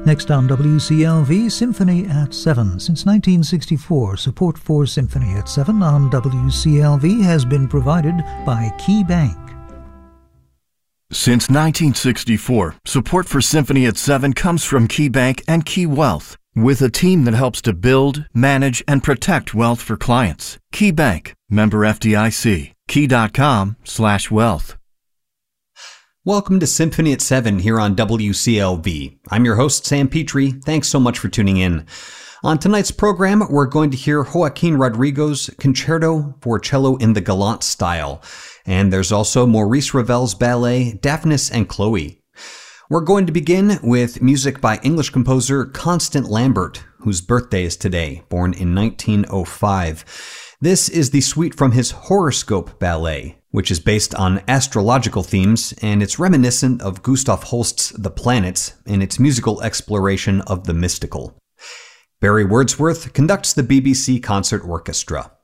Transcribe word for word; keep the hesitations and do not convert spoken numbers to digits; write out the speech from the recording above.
Next on W C L V, Symphony at seven. Since nineteen sixty-four, support for Symphony at seven on W C L V has been provided by Key Bank. Since nineteen sixty-four, support for Symphony at seven comes from Key Bank and Key Wealth, with a team that helps to build, manage, and protect wealth for clients. Key Bank, member F D I C, key.com slash wealth. Welcome to Symphony at seven here on W C L V. I'm your host, Sam Petrie. Thanks so much for tuning in. On tonight's program, we're going to hear Joaquin Rodrigo's Concerto for Cello in the Galant style. And there's also Maurice Ravel's ballet, Daphnis and Chloe. We're going to begin with music by English composer Constant Lambert, whose birthday is today, born in nineteen oh five. This is the suite from his Horoscope ballet, which is based on astrological themes, and it's reminiscent of Gustav Holst's The Planets in its musical exploration of the mystical. Barry Wordsworth conducts the B B C Concert Orchestra.